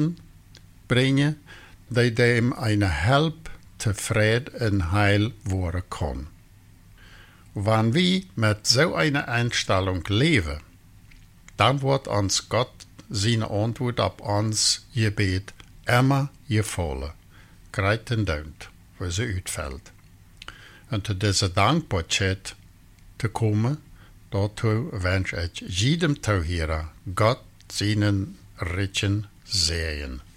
Menschen bringen, die dem eine Help te Fried und Heil worden kann. Wenn wir mit so einer Einstellung leben, dann wird uns Gott seine Antwort auf uns Gebet immer gefallen. Greiten Dank, wo sie ausfällt. Und zu dieser Dankbarkeit zu kommen, dazu wünsche ich jedem Zuhörer Gott seinen Richen Segen.